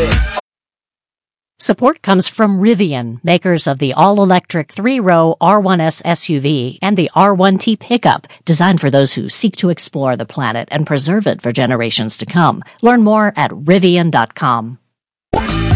it. Support comes from Rivian, makers of the all-electric 3-row R1S SUV and the R1T pickup, designed for those who seek to explore the planet and preserve it for generations to come. Learn more at Rivian.com.